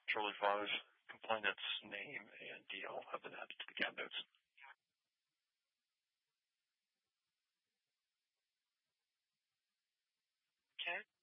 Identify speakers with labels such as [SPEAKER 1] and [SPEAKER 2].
[SPEAKER 1] Charlie 5 complainant's name and DL have been added to the CAD notes.
[SPEAKER 2] Okay.